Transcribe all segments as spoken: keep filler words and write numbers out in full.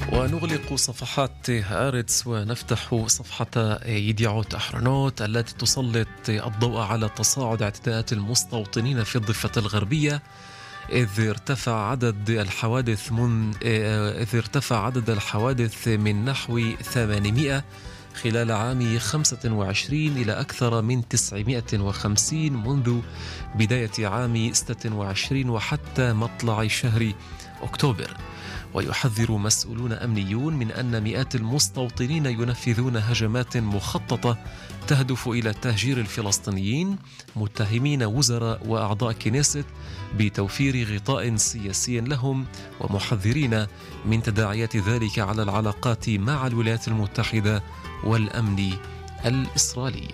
ونغلق صفحات هآرتس ونفتح صفحة يديعوت أحرنوت التي تسلط الضوء على تصاعد اعتداءات المستوطنين في الضفة الغربية، إذ ارتفع عدد الحوادث من إذ ارتفع عدد الحوادث من نحو ثمانمائة خلال عام خمسة وعشرين إلى أكثر من تسعمائة وخمسين منذ بداية عام ستة وعشرين وحتى مطلع شهر أكتوبر. ويحذر مسؤولون أمنيون من أن مئات المستوطنين ينفذون هجمات مخططة تهدف إلى تهجير الفلسطينيين، متهمين وزراء وأعضاء كنيست بتوفير غطاء سياسي لهم، ومحذرين من تداعيات ذلك على العلاقات مع الولايات المتحدة والأمن الإسرائيلي.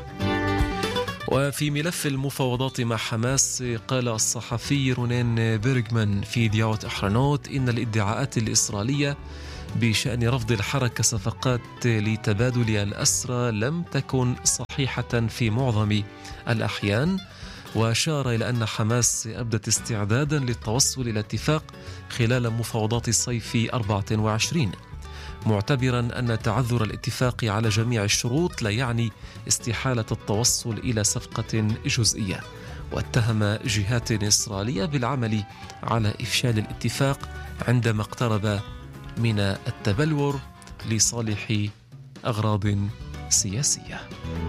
وفي ملف المفاوضات مع حماس، قال الصحفي رونين بيرغمان في يديعوت أحرنوت إن الادعاءات الإسرائيلية بشأن رفض الحركة صفقات لتبادل الأسرى لم تكن صحيحة في معظم الأحيان، وأشار إلى أن حماس أبدت استعدادا للتوصل إلى اتفاق خلال مفاوضات الصيف أربعة وعشرين، معتبرا أن تعذر الاتفاق على جميع الشروط لا يعني استحالة التوصل إلى صفقة جزئية. واتهم جهات إسرائيلية بالعمل على إفشال الاتفاق عندما اقترب من التبلور لصالح أغراض سياسية.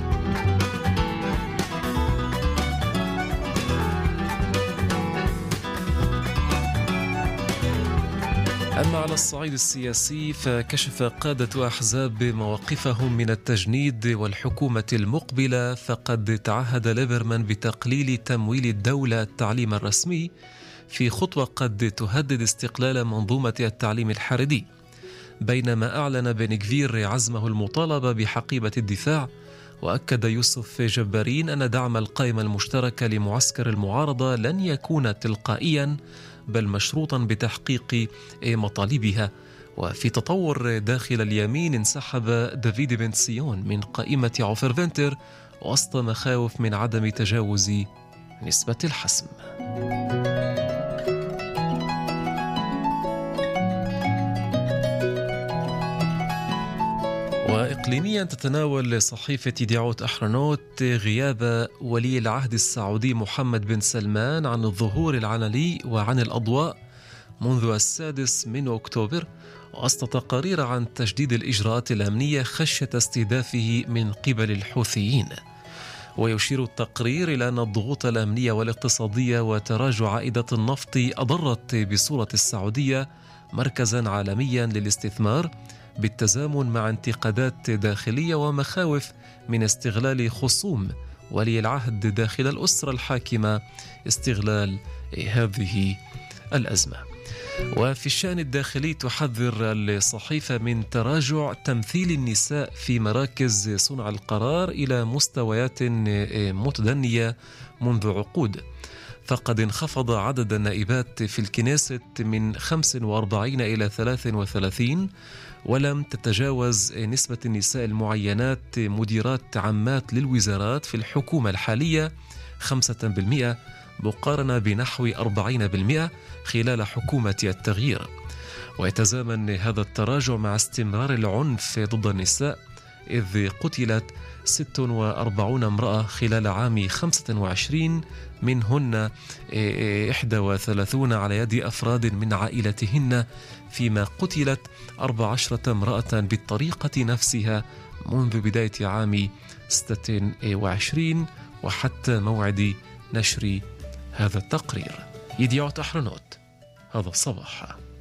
أما على الصعيد السياسي، فكشف قادة أحزاب مواقفهم من التجنيد والحكومة المقبلة، فقد تعهد ليبرمان بتقليل تمويل الدولة التعليم الرسمي في خطوة قد تهدد استقلال منظومة التعليم الحريدي، بينما أعلن بن غفير عزمه المطالبة بحقيبة الدفاع. وأكد يوسف جبارين أن دعم القائمة المشتركة لمعسكر المعارضة لن يكون تلقائيا بل مشروطا بتحقيق مطالبها. وفي تطور داخل اليمين، انسحب دافيد بن سيون من قائمة عوفر فينتر وسط مخاوف من عدم تجاوز نسبة الحسم. وإقليميا، تتناول صحيفة يديعوت أحرنوت غياب ولي العهد السعودي محمد بن سلمان عن الظهور العلني وعن الأضواء منذ السادس من أكتوبر، وسط تقارير عن تجديد الإجراءات الأمنية خشية استهدافه من قبل الحوثيين. ويشير التقرير إلى أن الضغوط الأمنية والاقتصادية وتراجع عائدة النفط أضرت بصورة السعودية مركزا عالميا للاستثمار، بالتزامن مع انتقادات داخلية ومخاوف من استغلال خصوم ولي العهد داخل الأسرة الحاكمة استغلال هذه الأزمة. وفي الشأن الداخلي، تحذر الصحيفة من تراجع تمثيل النساء في مراكز صنع القرار إلى مستويات متدنية منذ عقود، فقد انخفض عدد النائبات في الكنيست من خمسة وأربعين إلى ثلاثة وثلاثين، ولم تتجاوز نسبة النساء المعينات مديرات عامات للوزارات في الحكومة الحالية خمسة بالمئة مقارنة بنحو أربعين بالمئة خلال حكومة التغيير. ويتزامن هذا التراجع مع استمرار العنف ضد النساء، إذ قتلت ستة وأربعين امرأة خلال عام خمسة وعشرين، منهن إحدى وثلاثين على يد أفراد من عائلتهن، فيما قتلت أربع عشرة امرأة بالطريقة نفسها منذ بداية عام ستة وعشرين وحتى موعد نشر هذا التقرير. يديعوت أحرنوت، هذا الصباح.